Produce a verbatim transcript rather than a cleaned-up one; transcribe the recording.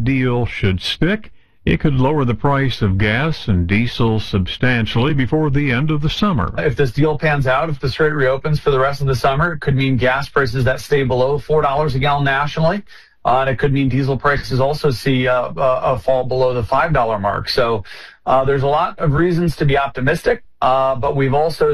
Biden deal should stick, it could lower the price of gas and diesel substantially before the end of the summer. If this deal pans out, if the strait reopens for the rest of the summer, it could mean gas prices that stay below four dollars a gallon nationally. Uh, and it could mean diesel prices also see uh, a, a fall below the five dollar mark. So uh, there's a lot of reasons to be optimistic, uh, but we've also